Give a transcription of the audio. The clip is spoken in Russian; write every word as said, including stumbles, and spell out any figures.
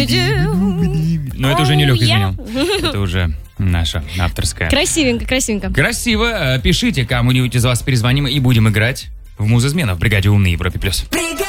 Но это уже не Лёха изменил. Это уже наша авторская. Красивенько, красивенько. Красиво. Пишите, кому-нибудь из вас перезвоним и будем играть в Музызмена в бригаде «Умный Европе плюс».